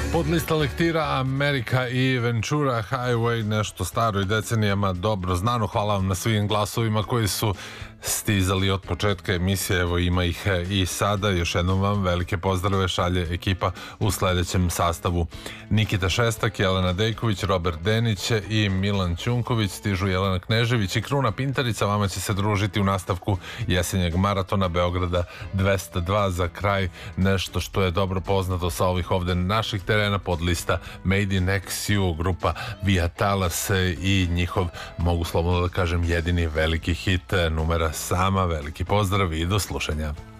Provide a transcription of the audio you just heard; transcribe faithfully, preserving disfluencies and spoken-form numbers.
Podlista lektira Amerika i Ventura Highway, nešto staro i decenijama dobro znano. Hvala vam na svim glasovima koji su stizali od početka emisije, evo ima ih i sada. Još jednom vam velike pozdrave šalje ekipa u sledećem sastavu: Nikita Šestak, Jelena Dejković, Robert Denić i Milan Ćunković. Stižu Jelena Knežević i Kruna Pintarica. Vama će se družiti u nastavku jesenjeg maratona Beograda dvesta dva. Za kraj nešto što je dobro poznato sa ovih ovde naših terena, podlista Made in X U, grupa Via Talas i njihov, mogu slobodno da kažem, jedini veliki hit, Numera sama. Veliki pozdrav i do slušanja.